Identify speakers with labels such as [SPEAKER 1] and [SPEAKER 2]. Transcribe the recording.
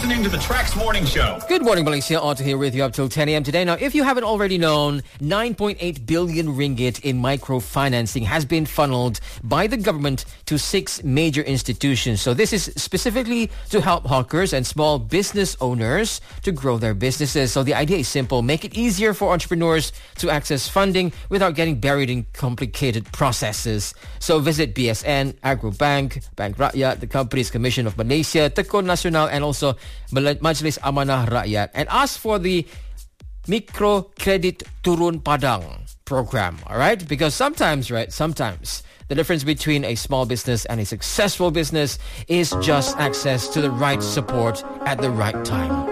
[SPEAKER 1] listening to the Trax Morning Show.
[SPEAKER 2] Good morning, Malaysia. Otto here with you up till 10 a.m. today. Now, if you haven't already known, 9.8 billion ringgit in microfinancing has been funneled by the government to 6 major institutions. So this is specifically to help hawkers and small business owners to grow their businesses. So the idea is simple. Make it easier for entrepreneurs to access funding without getting buried in complicated processes. So visit BSN, Agrobank, Bank Rakyat, the Companies Commission of Malaysia, Tekun Nasional, and also Majlis Amanah Rakyat, and ask for the Mikro Kredit Turun Padang program, all right? Because sometimes the difference between a small business and a successful business is just access to the right support at the right time.